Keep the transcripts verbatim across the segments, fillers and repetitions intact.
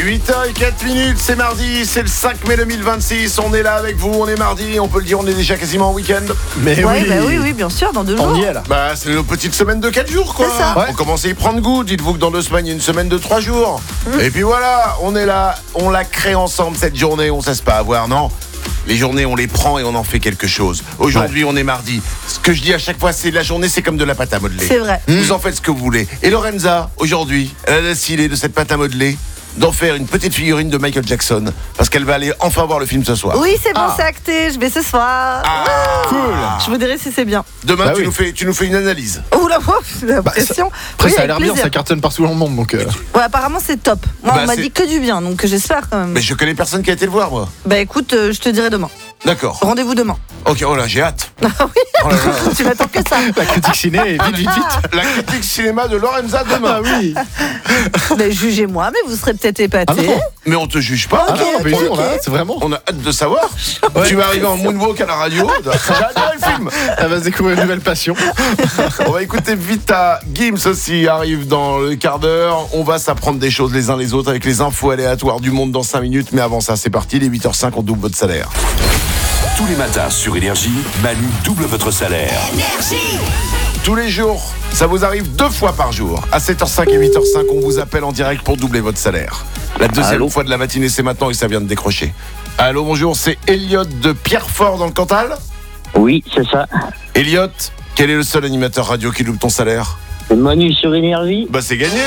huit heures zéro quatre minutes, c'est mardi, c'est le cinq mai deux mille vingt-six. On est là avec vous, on est mardi, on peut le dire, on est déjà quasiment en week-end. Mais ouais, oui. bah oui, oui, bien sûr, dans deux jours. On y est là. Bah, c'est nos petites semaines de quatre jours, quoi. C'est ça. Ouais. On commence à y prendre goût. Dites-vous que dans deux semaines, il y a une semaine de trois jours. Mmh. Et puis voilà, on est là, on la crée ensemble cette journée, on ne cesse pas à voir, non ? Les journées, on les prend et on en fait quelque chose. Aujourd'hui, ouais. on est mardi. Ce que je dis à chaque fois, c'est la journée, c'est comme de la pâte à modeler. C'est vrai. Vous en faites ce que vous voulez. Et Lorenza, aujourd'hui, elle a décidé de cette pâte à modeler d'en faire une petite figurine de Michael Jackson parce qu'elle va aller enfin voir le film ce soir. Oui, c'est bon, Ah. c'est acté. Je vais ce soir. Ah. Cool. Je vous dirai si c'est bien. Demain, Bah tu, oui. nous fais, tu nous fais une analyse. Oula, la Bah, pression. Après, Oui, ça a avec l'air bien, plaisir. ça cartonne partout dans le monde. Donc, euh... Ouais, apparemment, c'est top. Moi, Bah, on m'a c'est- dit que du bien, donc j'espère quand même. Mais je connais personne qui a été le voir, moi. Bah écoute, euh, je te dirai demain. D'accord. Rendez-vous demain. Ok, oh là, j'ai hâte. Ah oui, Oh là là. tu n'attends que ça. la critique ciné est vite, vite, vite. La critique cinéma de Lorenza demain. Ah oui. Mais jugez-moi, mais vous serez peut-être épaté. Ah non. Mais on te juge pas. Ah non, mais ok, on ok. a hâte, c'est vraiment. On a hâte de savoir. Ouais. Tu vas arriver en moonwalk à la radio. J'ai adoré le film. Elle va se découvrir une nouvelle passion. On va écouter Vita. Gims aussi arrive dans le quart d'heure. On va s'apprendre des choses les uns les autres avec les infos aléatoires du monde dans cinq minutes. Mais avant ça, c'est parti. Les huit heures cinq, on double votre salaire. Tous les matins sur Énergie, Manu double votre salaire. Tous les jours, ça vous arrive deux fois par jour. À sept heures cinq et huit heures cinq, on vous appelle en direct pour doubler votre salaire. La deuxième Allô. fois de la matinée, c'est maintenant et ça vient de décrocher. Allô, bonjour, c'est Elliot de Pierrefort dans le Cantal. Oui, c'est ça. Elliot, quel est le seul animateur radio qui double ton salaire ? C'est Manu sur Énergie. Bah c'est gagné.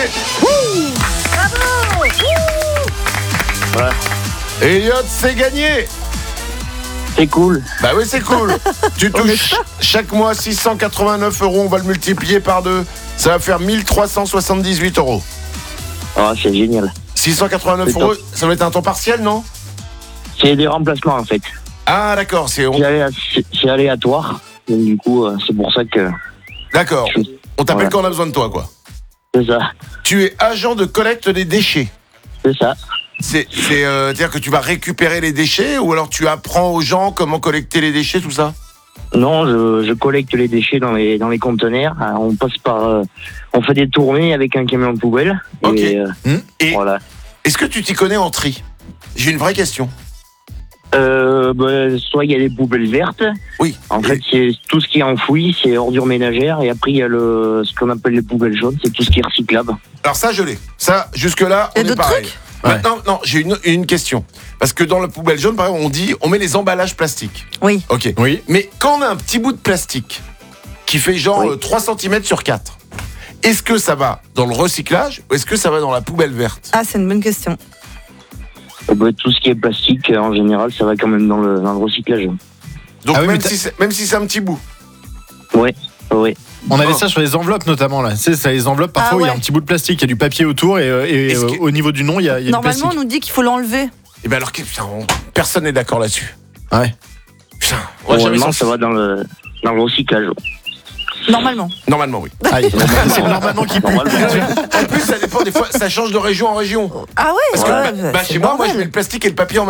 Voilà. Elliot, c'est gagné. C'est cool. Bah oui, c'est cool. Tu touches chaque mois six cent quatre-vingt-neuf euros, on va le multiplier par deux. Ça va faire mille trois cent soixante-dix-huit euros. Ah, c'est génial. six cent quatre-vingt-neuf C'est euros, top. ça va être un temps partiel, non ? C'est des remplacements en fait. Ah d'accord, c'est... on- C'est aléa- c'est- c'est aléatoire. Donc, du coup, euh, c'est pour ça que D'accord. je- On t'appelle Voilà. quand on a besoin de toi, quoi. c'est ça. Tu es agent de collecte des déchets. C'est ça. C'est, c'est, euh, c'est-à-dire que tu vas récupérer les déchets ou alors tu apprends aux gens comment collecter les déchets, tout ça ? Non, je, je collecte les déchets dans les dans les conteneurs. Euh, On passe par, euh, on fait des tournées avec un camion de poubelle. Ok. Et, euh, Et voilà. est-ce que tu t'y connais en tri ? J'ai une vraie question. Euh, bah, soit il y a les poubelles vertes. Oui. En Et- fait, c'est tout ce qui est enfoui, c'est ordures ménagères. Et après, il y a le ce qu'on appelle les poubelles jaunes, c'est tout ce qui est recyclable. Alors ça, je l'ai. Ça, jusque-là, Il y on a est d'autres pareil. trucs ? Ouais. Maintenant, non, j'ai une, une question. Parce que dans la poubelle jaune, par exemple, on dit, on met les emballages plastiques. Oui. Ok. Oui. Mais quand on a un petit bout de plastique qui fait genre Oui. euh, trois centimètres sur quatre, est-ce que ça va dans le recyclage ou est-ce que ça va dans la poubelle verte ? Ah, c'est une bonne question. Euh, bah, tout ce qui est plastique, euh, en général, ça va quand même dans le, dans le recyclage. Donc Ah oui, même, mais t'as- si c'est, même si c'est un petit bout. Ouais, ouais. On avait Oh. ça sur les enveloppes notamment là. Tu sais, ça, les enveloppes, parfois Ah il y a ouais. un petit bout de plastique, il y a du papier autour et, euh, et, Est-ce euh, que- au niveau du nom, il y a, il y a du Normalement, on plastique. nous dit qu'il faut l'enlever. Et bien alors, que- putain, on- personne n'est d'accord là-dessus. Ouais. Putain, on va jamais Normalement, s'en- ça va dans le, dans le recyclage. Normalement. Normalement, oui. Aïe. C'est le normalement qui pue. Normalement. En plus, ça dépend des fois, ça change de région en région. Ah ouais, Parce que ouais, bah, bah, c'est chez moi, moi, bordel. je mets le plastique et le papier en